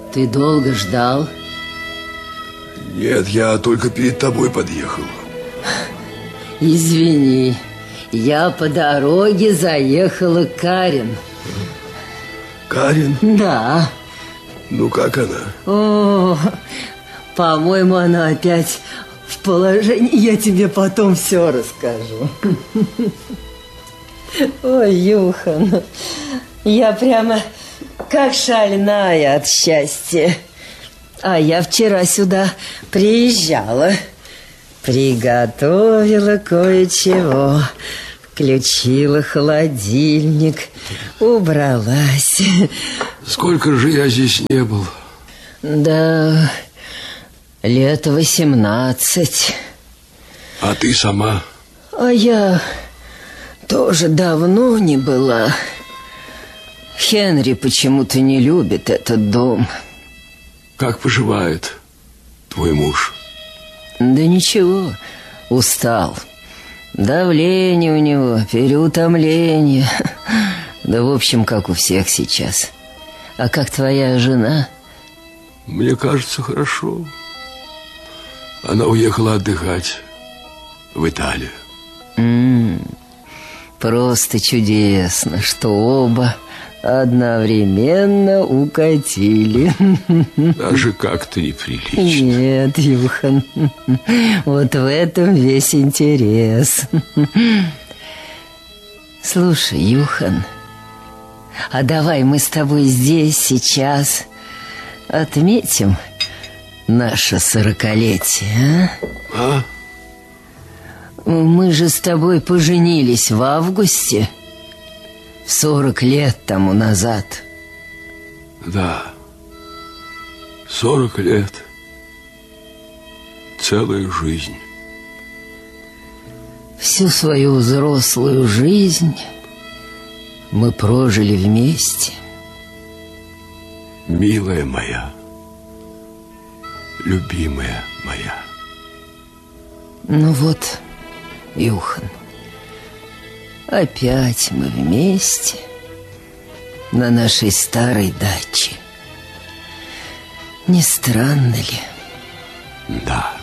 Ты долго ждал? Нет, я только перед тобой подъехал. Извини, я по дороге заехала к Карен. Карен? Да. Ну, как она? О, по-моему, она опять в положении. Я тебе потом все расскажу. Ой, Юхан, я прямо как шальная от счастья. А я вчера сюда приезжала. Приготовила кое-чего. Включила холодильник. Убралась. Сколько же я здесь не был? Да, лет 18. А ты сама? А я тоже давно не была. Хенри почему-то не любит этот дом. Как поживает твой муж? Да ничего, устал. Давление у него, переутомление. Да, в общем, как у всех сейчас. А как твоя жена? Мне кажется, хорошо. Она уехала отдыхать в Италию. Просто чудесно, что оба одновременно укатили. Даже как-то неприлично. Нет, Юхан, вот в этом весь интерес. Слушай, Юхан, а давай мы с тобой здесь сейчас отметим наше 40-летие, а? Мы же с тобой поженились в августе, 40 лет тому назад. Да, 40 лет. Целая жизнь. Всю свою взрослую жизнь мы прожили вместе. Милая моя, любимая моя. Ну вот, Юхан, опять мы вместе на нашей старой даче. Не странно ли? Да.